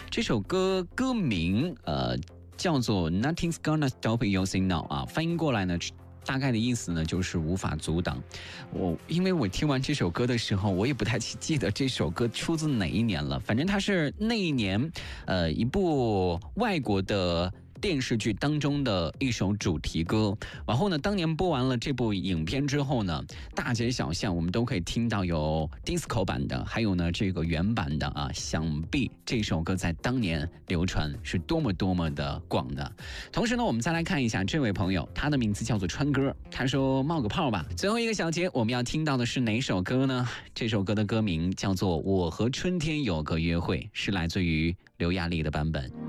这首歌歌名叫做 Nothing's Gonna Stop You Now 啊，翻译过来呢，大概的意思呢就是无法阻挡。因为我听完这首歌的时候，我也不太记得这首歌出自哪一年了，反正它是那一年一部外国的电视剧当中的一首主题歌。然后呢，当年播完了这部影片之后呢，大街小巷我们都可以听到有 disco 版的，还有呢这个原版的啊。想必这首歌在当年流传是多么的广的。同时呢，我们再来看一下这位朋友，他的名字叫做川哥，他说冒个泡吧。最后一个小节我们要听到的是哪首歌呢？这首歌的歌名叫做《我和春天有个约会》，是来自于刘亚丽的版本。